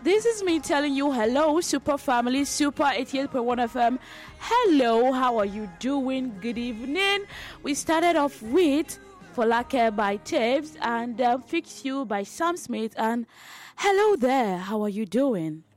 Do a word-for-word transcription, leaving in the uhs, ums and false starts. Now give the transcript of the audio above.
This is me telling you hello, super family, super eighty-eight point one F M. Hello, how are you doing? Good evening. We started off with Folake by Taves and uh, Fix You by Sam Smith. And hello there, how are you doing?